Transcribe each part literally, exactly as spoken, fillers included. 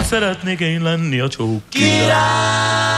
szeretnék én lenni a csók király.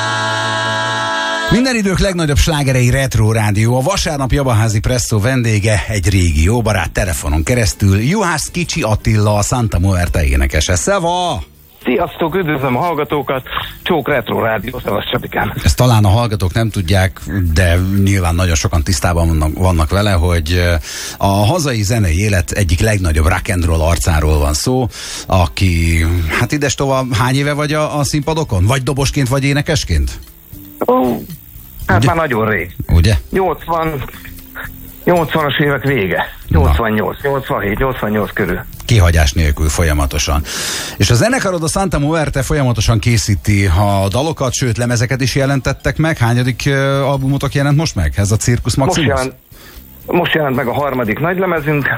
Minden idők legnagyobb slágerei Retro Rádió. A vasárnap Jabaházi Presszó vendége egy régi jó barát telefonon keresztül. Juhász Kicsi Attila, a Santa Muerte énekese. Szeva! Sziasztok, üdvözlöm a hallgatókat, Csók Retro Rádió, szevasz Csabikám. Ezt talán a hallgatók nem tudják, de nyilván nagyon sokan tisztában vannak, vannak vele, hogy a hazai zenei élet egyik legnagyobb rock and roll arcáról van szó, aki, hát idestova hány éve vagy a, a színpadokon? Vagy dobosként, vagy énekesként? Ó, hát ugye? Már nagyon rég. Ugye? nyolcvan, nyolcvanas évek vége. nyolcvannyolc, nyolcvanhét, nyolcvannyolc körül. Kihagyás nélkül folyamatosan. És a zenekarod, a Santa Muerte folyamatosan készíti a dalokat, sőt lemezeket is jelentettek meg. Hányadik uh, albumotok jelent most meg? Ez a Circus Maximus? Most jelent, most jelent meg a harmadik nagylemezünk.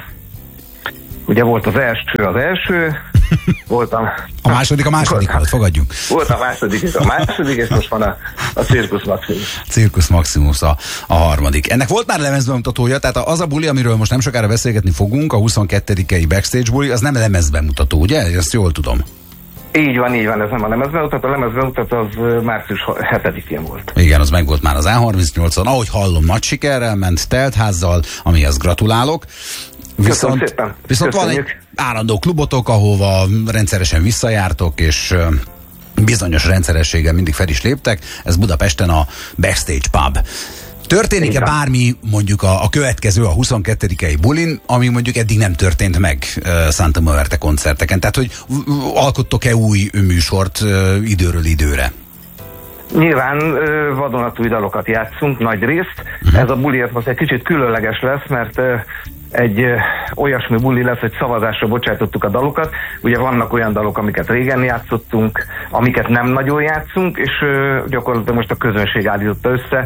Ugye volt az első az első. Volt a, a második a második volt, fogadjunk. Volt a második és a második, és most van a, a Circus Maximus. Circus Maximus a, a harmadik. Ennek volt már lemezbemutatója, tehát az a buli, amiről most nem sokára beszélgetni fogunk, a huszonkettedikei backstage buli, az nem lemezbemutató, ugye? Ezt jól tudom. Így van, így van, ez nem a lemezbemutató, a lemezbemutató az március hetedikén volt. Igen, az meg volt már az á harmincnyolcon, ahogy hallom, nagy sikerrel ment, teltházzal, amihez gratulálok. Viszont, viszont van egy állandó klubotok, ahova rendszeresen visszajártok, és bizonyos rendszerességgel mindig fel is léptek. Ez Budapesten a Backstage Pub. Történik-e bármi, mondjuk a, a következő, a huszonkettedikei bulin, ami mondjuk eddig nem történt meg uh, Santa Muerte koncerteken? Tehát, hogy alkottok-e új műsort uh, időről időre? Nyilván ö, vadonatúj dalokat játszunk, nagy részt. Uh-huh. Ez a buli most egy kicsit különleges lesz, mert ö, egy ö, olyasmi buli lesz, hogy szavazásra bocsátottuk a dalokat. Ugye vannak olyan dalok, amiket régen játszottunk, amiket nem nagyon játszunk, és ö, gyakorlatilag most a közönség állította össze.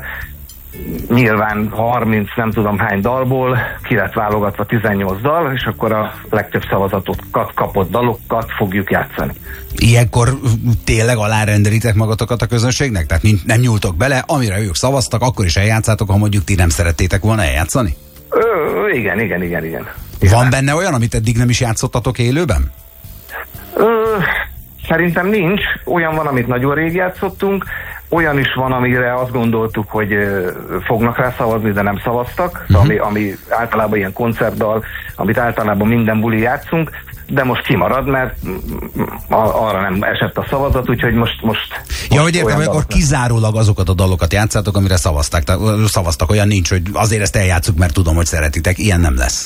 Nyilván harminc nem tudom hány dalból ki lett válogatva tizennyolc dal, és akkor a legtöbb szavazatokat kapott dalokat fogjuk játszani. Ilyenkor tényleg alárendelitek magatokat a közönségnek? Tehát nem nyúltok bele, amire ők szavaztak, akkor is eljátszátok, ha mondjuk ti nem szerettétek volna eljátszani? Ö, igen, igen, igen, igen. Van benne olyan, amit eddig nem is játszottatok élőben? Ö, szerintem nincs. Olyan van, amit nagyon rég játszottunk, olyan is van, amire azt gondoltuk, hogy uh, fognak rá szavazni, de nem szavaztak, uh-huh. ami, ami általában ilyen koncertdal, amit általában minden buli játszunk, de most kimarad, mert a, arra nem esett a szavazat, úgyhogy most... most ja, hogy értem, hogy akkor kizárólag azokat a dalokat játszátok, amire szavaztak, tehát, szavaztak, olyan nincs, hogy azért ezt eljátszuk, mert tudom, hogy szeretitek, ilyen nem lesz.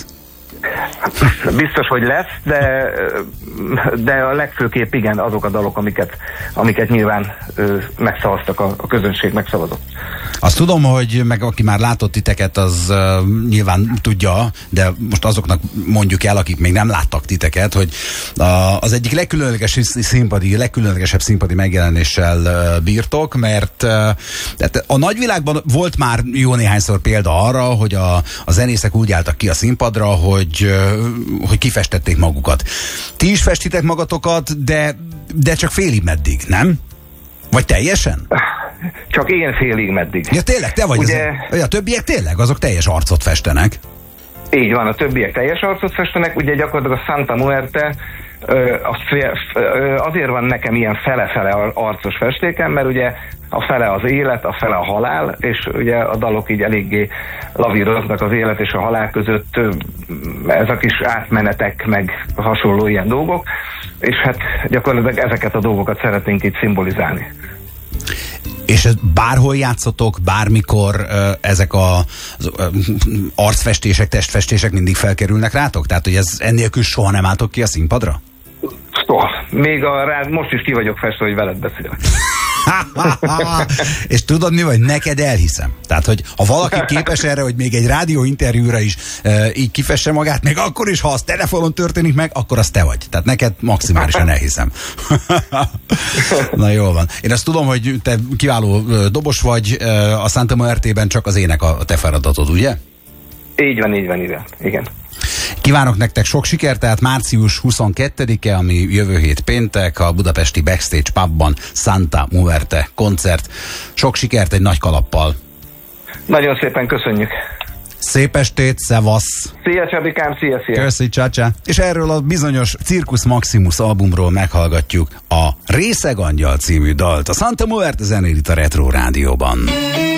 Biztos, hogy lesz, de, de a legfőképp igen, azok a dalok, amiket, amiket nyilván ö, megszavaztak, a, a közönség megszavazott. Azt tudom, hogy meg aki már látott titeket, az uh, nyilván tudja, de most azoknak mondjuk el, akik még nem láttak titeket, hogy uh, az egyik legkülönleges színpadi, legkülönlegesebb színpadi megjelenéssel uh, bírtok, mert uh, a nagyvilágban volt már jó néhányszor példa arra, hogy a, a zenészek úgy álltak ki a színpadra, hogy, uh, hogy kifestették magukat. Ti is festitek magatokat, de, de csak félig meddig, nem? Vagy teljesen? Csak én félig meddig. Ja tényleg, te vagy ugye, az, a többiek tényleg, azok teljes arcot festenek. Így van, a többiek teljes arcot festenek, ugye gyakorlatilag a Santa Muerte azért van nekem ilyen fele-fele arcos festéken, mert ugye a fele az élet, a fele a halál, és ugye a dalok így eléggé lavíroznak az élet és a halál között, ez a kis átmenetek, meg hasonló ilyen dolgok, és hát gyakorlatilag ezeket a dolgokat szeretnénk itt szimbolizálni. És ez bárhol játszotok, bármikor uh, ezek a az, uh, arcfestések, testfestések mindig felkerülnek rátok? Tehát, hogy ez ennélkül soha nem álltok ki a színpadra? Soha. Még a rád most is ki vagyok festve, hogy veled beszélek. És tudod mi vagy? Neked elhiszem. Tehát, hogy ha valaki képes erre, hogy még egy rádióinterjúra is e, így kifesse magát, még akkor is, ha az telefonon történik meg, akkor az te vagy. Tehát neked maximálisan elhiszem. Na jól van. Én azt tudom, hogy te kiváló dobos vagy, a Santa Muerte-ben csak az ének a te feladatod, ugye? Így van, így van, így van. Igen. Kívánok nektek sok sikert, tehát március huszonkettedike, ami jövő hét péntek, a budapesti Backstage Pubban Santa Muerte koncert. Sok sikert egy nagy kalappal. Nagyon szépen köszönjük. Szép estét, szevasz! Szia Csabikám, szia, szia! Köszi, csácsá! És erről a bizonyos Circus Maximus albumról meghallgatjuk a Részeg Angyal című dalt. A Santa Muerte zenél itt a Retro Rádióban.